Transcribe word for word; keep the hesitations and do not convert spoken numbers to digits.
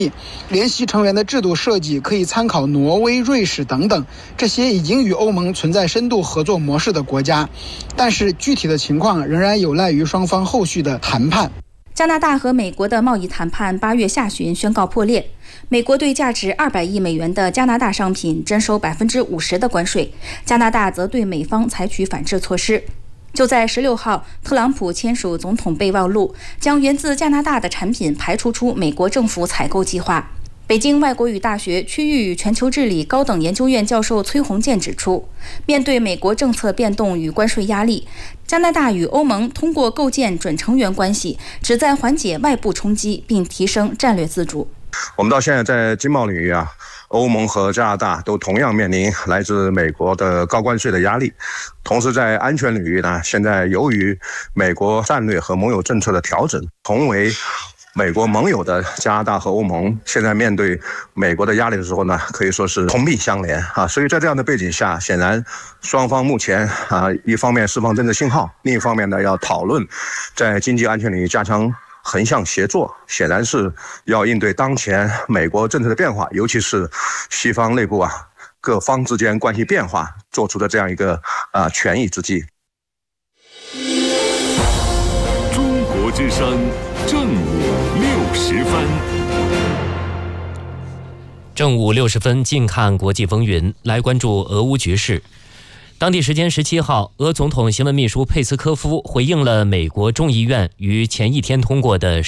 联席成员的制度设计可以参考挪威、瑞士等等这些已经与欧盟存在深度合作模式的国家，但是具体的情况仍然有赖于双方后续的谈判。 加拿大和美国的贸易谈判八月下旬宣告破裂，美国对价值二百亿美元的加拿大商品征收百分之五十的关税，加拿大则对美方采取反制措施。就在十六号，特朗普签署总统备忘录，将源自加拿大的产品排除出美国政府采购计划。北京外国语大学区域与全球治理高等研究院教授崔洪建指出，面对美国政策变动与关税压力，加拿大与欧盟通过构建准成员关系，旨在缓解外部冲击并提升战略自主。 我们到现在在经贸领域啊，欧盟和加拿大都同样面临来自美国的高关税的压力。同时在安全领域呢，现在由于美国战略和盟友政策的调整，同为美国盟友的加拿大和欧盟现在面对美国的压力的时候呢，可以说是同病相怜啊。所以在这样的背景下，显然双方目前啊，一方面释放政治信号，另一方面呢要讨论在经济安全领域加强横向协作，显然是要应对当前美国政策的变化，尤其是西方内部啊各方之间关系变化做出的这样一个啊权宜之计。 中国之声正午六十分， 正午六十分，近看国际风云，来关注俄乌局势。当地时间十七号，俄总统新闻秘书佩斯科夫回应了美国众议院于前一天通过的